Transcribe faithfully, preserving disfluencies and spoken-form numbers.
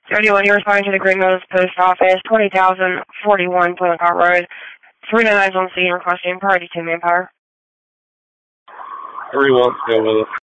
thirty-one, you're responding to the Green Meadows Post Office, twenty thousand forty-one Plymouth Road. three ninety-nine on scene requesting priority to manpower. Everyone, go with us.